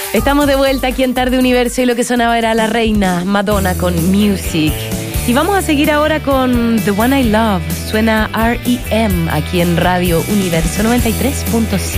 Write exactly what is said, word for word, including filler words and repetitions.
Estamos de vuelta aquí en Tarde Universo y lo que sonaba era La Reina, Madonna con Music. Y vamos a seguir ahora con The One I Love. Suena R E M aquí en Radio Universo noventa y tres punto siete.